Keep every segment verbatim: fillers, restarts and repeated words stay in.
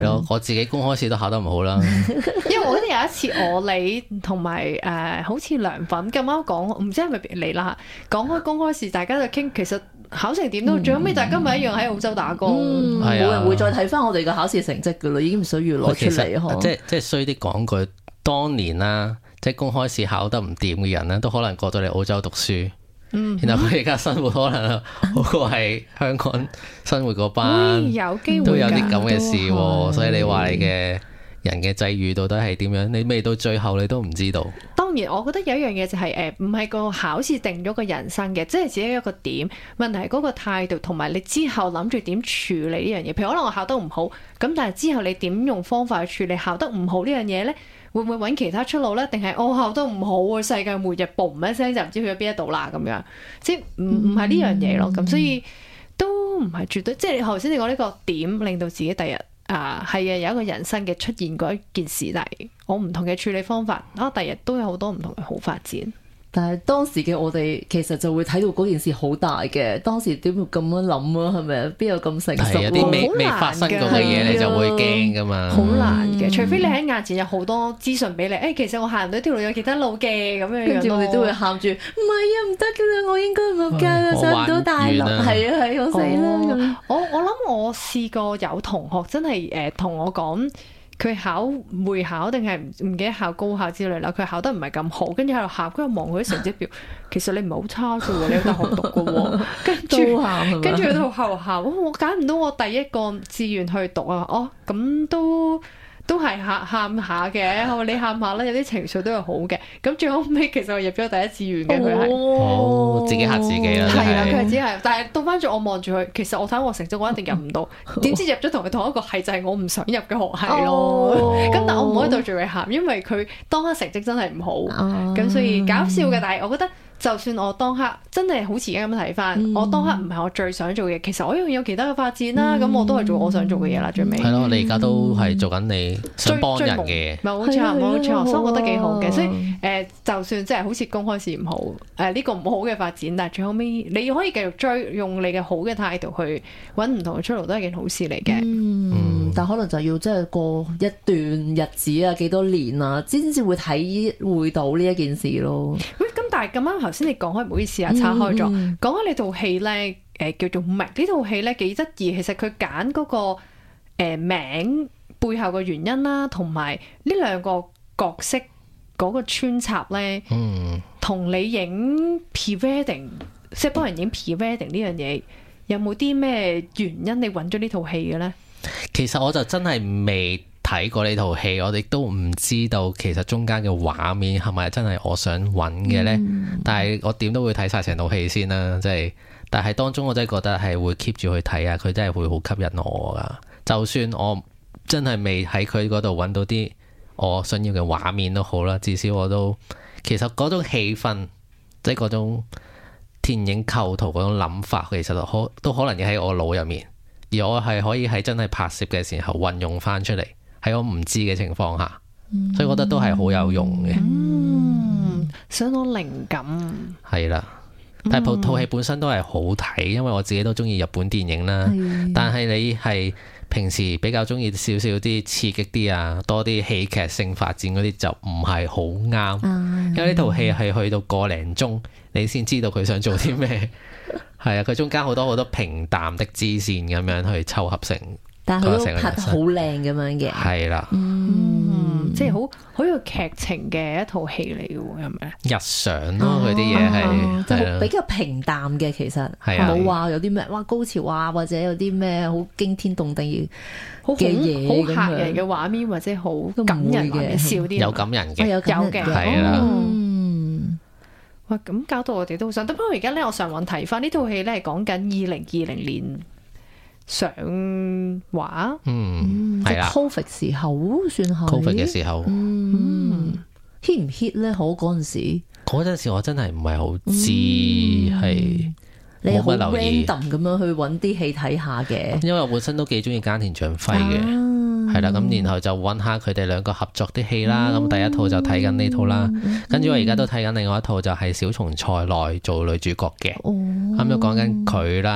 我我自己公開試都考得唔好啦， 因為我記得有一次我你同埋誒好似涼粉咁啱講，唔知係咪你啦嚇，講開公開試，大家就傾其實考成點都，最後尾大家咪一樣喺澳洲打工， 冇、嗯、人會再睇翻我哋嘅考試成績噶啦，已經唔需要攞出嚟呵。 即係即係衰啲講句，當年啦，即係公開試考得唔掂嘅人咧，都可能過咗嚟澳洲讀書。嗯，然後佢而家生活可能好過係香港生活嗰班， 有機會都有啲咁嘅事喎。 是所以你話你嘅人嘅際遇到底係點樣？你未到最後你都唔知道。 當然，我覺得有一樣嘢就係、是、誒，唔係個考試定咗個人生嘅，即係只係一個點。問題係嗰個態度同埋你之後諗住點處理呢樣嘢。譬如可能我考得唔好，咁但係之後你點用方法去處理考得唔好呢樣嘢咧？會唔會揾其他出路咧？定係我考得唔好啊？世界末日嘣一聲就唔知去咗邊一度啦咁樣，即係唔唔係呢樣嘢咯。咁、嗯、所以都唔係絕對，即係你頭先你講呢個點令到自己第日啊係啊有一個人生嘅出現嗰一件事，但係我唔同嘅處理方法，啊第日都有好多唔同嘅好發展。 但係當時嘅我哋其實就會睇到嗰件事好大嘅，當時點會咁樣諗啊？係咪啊？邊有咁成熟？ 係有啲未未發生過嘅嘢，你就會驚噶嘛。 好難嘅，嗯、除非你喺眼前有好多資訊俾你，誒、哎，其實我行唔到條路有其他路嘅咁樣樣。跟住我哋都會喊住，唔係啊，唔得噶啦，我應該唔合格啦，上唔到大陸。係啊係，我死啦咁。我我諗我試過有同學真係誒同我講。佢考會考定係唔唔記得考高考之類啦，佢考得唔係咁好，跟住喺度喊，跟住望佢啲成績表，其實你唔係好差嘅喎，你喺大學讀嘅喎，跟住跟住喺度後喊，我揀唔到我第一個志願去讀啊，哦咁都。都係喊喊下嘅，你喊下啦，有啲情緒都係好嘅。咁最後尾其實我入咗第一志願嘅，佢係哦自己嚇自己啦， 係啊，佢係只係，但係倒翻轉我望住佢，其實我睇我成績，我一定入唔到。點知入咗同佢同一個係就係我唔想入嘅學系咯。咁、哦、但我唔可以對住佢喊，因為佢當刻成績真係唔好。咁、哦、所以搞笑嘅，但係我覺得。就算我當刻真係好似而家咁睇翻，嗯、我當刻唔係我最想做嘅嘢，其實我一樣有其他嘅發展啦。咁、嗯、我都係做我想做嘅嘢啦，最尾。係咯， 你而家都係做緊你想幫人嘅。 冇錯冇錯，所以我覺得幾好嘅。所以誒、呃，就算即係好似公開試唔好，誒、呃、呢、呢個唔好嘅發展，但係最後尾你可以繼續追，用你嘅好嘅態度去揾唔同嘅出路，都係件好事嚟嘅。 嗯，嗯但可能就要即係過一段日子啊，幾多年啊，先至會體會到呢一件事咯。 喂，咁但係咁啱頭先你講開，唔好意思啊，岔開咗。講開你套戲咧，誒叫做《Meg》呢套戲咧幾得意。其實佢揀嗰個誒、呃、名背後嘅原因啦，同埋呢兩個角色嗰個穿插咧，同、嗯、你影 pre-wedding， 即係幫人影 pre-wedding 呢樣嘢，有冇啲咩原因你揾咗呢套戲嘅咧？ 其實我就真係未睇過呢套戲，我哋都唔知道其實中間嘅畫面係咪真係我想揾嘅呢？嗯、但係我點都會睇晒成套戲先啦，即係。但係當中我真係覺得係會 keep 住去睇啊，佢真係會好吸引我噶。就算我真係未喺佢嗰度揾到啲我想要嘅畫面都好啦，至少我都其實嗰種氣氛，即係嗰種電影構圖嗰種諗法，其實可都可能要喺我腦入面，而我係可以喺真係拍攝嘅時候運用翻出嚟。喺我唔知嘅情況下，嗯、所以我覺得都係好有用嘅。 嗯，想攞靈感係啦，但係套戲本身都係好睇，因為我自己都中意日本電影啦。的但係你係平時比較中意少少啲刺激啲啊，多啲戲劇性發展嗰啲就唔係好啱。的因為呢套戲係去到個零鐘，你先知道佢想做啲咩。係啊，佢中間好多好多平淡的支線咁樣去湊合成。 但係佢都拍得好靚咁樣嘅， 係啦， 嗯，即係好好有劇情嘅一套戲嚟嘅喎，係咪？ 日常咯，佢啲嘢係即係比較平淡嘅，其實冇話有啲咩哇高潮啊，或者有啲咩好驚天動地嘅嘢， 好嚇人嘅畫面或者好感人嘅笑啲， 有感人嘅， 有嘅， 係啦。 嗯，哇，咁搞到我哋都好想。不過而家咧，我上網睇翻呢套戲咧，係講緊二零二零年。上畫， 嗯，係啦 ，Covid 時候算係 Covid 嘅時候， 嗯，hit 唔 hit 咧？好嗰陣時， 嗰陣時我真係唔係好知，係你好 random 咁樣去揾啲戲睇下嘅， 因為我本身都幾中意菅田將輝嘅，係啦，咁然後就揾下佢哋兩個合作啲戲啦，咁第一套就睇緊呢套啦，跟住我而家都睇緊另外一套就係小松菜奈做女主角嘅，咁就講緊佢啦。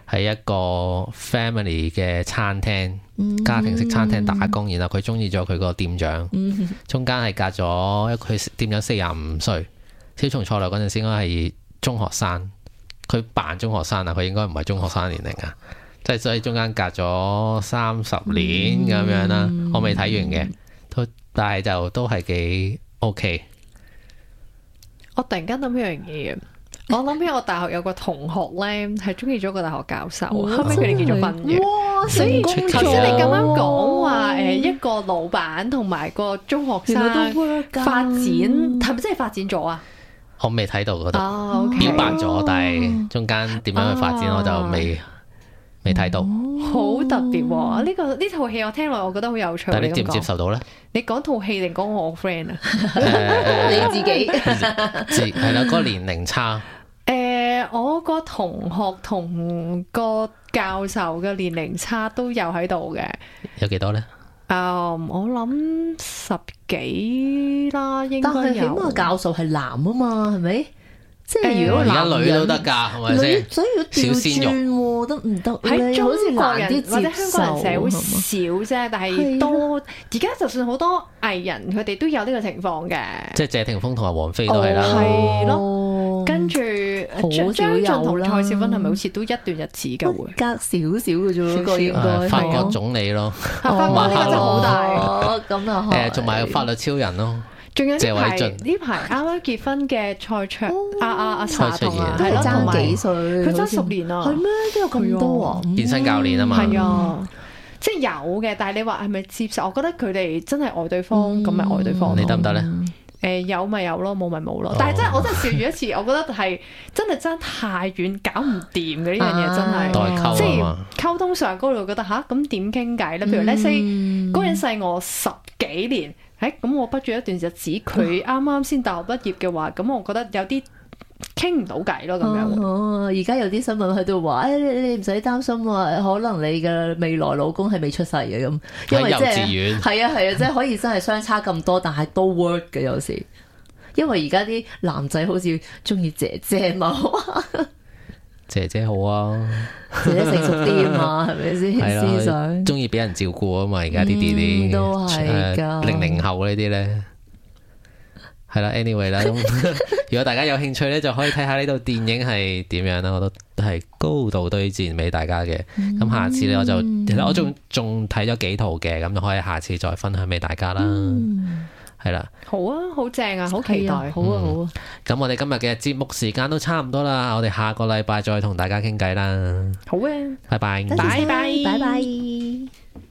喺一個 family 嘅餐廳，家庭式餐廳打工，然後佢中意咗佢個店長，中間係隔咗佢店長四十五歲，小松菜奈嗰陣時應該係中學生，佢扮中學生啊，佢應該唔係中學生年齡啊，即係所以中間隔咗三十年咁樣啦，我未睇完嘅，都但係就都係幾 OK。 我突然間諗起樣嘢，我諗起我大學有個同學咧，係中意咗個大學教授，後尾佢哋結咗婚嘅。哇！ 所以頭先你咁樣講話，誒一個老闆同埋個中學生發展，係咪真係發展咗啊？ 我未睇到嗰度， 哦 okay、 表白咗，但係中間點樣去發展我就未。啊未睇到， 好特別喎！呢個呢套戲我聽落，我覺得好有趣。 但係你接唔接受到咧？ 你講套戲定講我 friend 啊？ 你自己係啦，嗰個年齡差。 誒，我個同學同個教授嘅年齡差都有喺度嘅。 有幾多咧？ 啊，我諗十幾啦，應該有。 但係起碼教授係男啊嘛，係咪？即係如果男女都得㗎，係咪先？ 所以要調轉得唔得？ 喺中國人啲或者香港人社會少啫，但係多。而家就算好多藝人，佢哋都有呢個情況嘅。即係謝霆鋒同埋王菲都係啦。 係咯，跟住張張晉同蔡少芬係咪好似都一段日子㗎會？隔少少嘅啫，呢個應該。 法國總理咯， 法國呢個真係好大。 咁啊， 誒，同埋法律超人咯。 仲有呢排呢排啱啱結婚嘅蔡卓阿阿阿查同啊，係咯， 爭幾歲？ 佢爭十年啊， 係咩？都有咁多啊！ 健身教練啊嘛， 係啊，即係有嘅。但係你話係咪接受？我覺得佢哋真係愛對方，咁咪愛對方。 你得唔得咧？ 誒，有咪有咯，冇咪冇咯。但係真係我真係笑住一次，我覺得係真係爭太遠，搞唔掂嘅呢樣嘢真係。 代溝即係溝通上嗰度覺得吓，咁點傾偈咧？譬如咧 say 嗰人細我十幾年。誒咁、欸、我畢咗一段日子，佢啱啱先大學畢業嘅話，咁我覺得有啲傾唔到偈咯，咁樣。 哦，而家有啲新聞喺度話，誒、哎、你你唔使擔心喎，可能你嘅未來老公係未出世嘅咁，因為即係係啊係啊，即係可以真係相差咁多，但係都 work 嘅有時，因為而家啲男仔好似中意姐姐嘛。 姐姐好啊， 姐姐成熟啲啊嘛，係咪先？思想中意俾人照顧啊嘛，而家啲弟弟都係噶零零後呢啲咧，係啦。anyway 啦，如果大家有興趣咧，就可以睇下呢套電影係點樣啦。我都係高度推薦俾大家嘅。咁、嗯、下次咧，我就其實我仲仲睇咗幾套嘅，咁就可以下次再分享俾大家啦。嗯係啦， 好啊，好正啊，好期待，好啊，好啊。 咁我哋今日嘅節目時間都差唔多啦，我哋下個禮拜再同大家傾偈啦。 好啊， 拜拜， 拜拜， 拜拜。